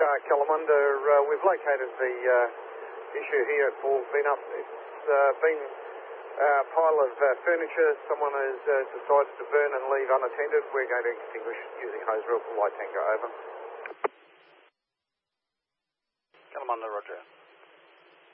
Kalamunda. We've located the issue here at Falls Beanup. It's been a pile of furniture someone has decided to burn and leave unattended. We're going to extinguish using hose reel from light tanker. Over. Kalamunda, roger.